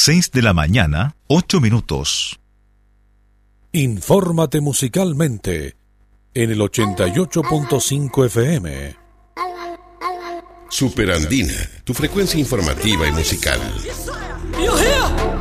6 de la mañana, 8 minutos. Infórmate musicalmente en el 88.5 FM. Superandina, tu frecuencia informativa y musical. You here?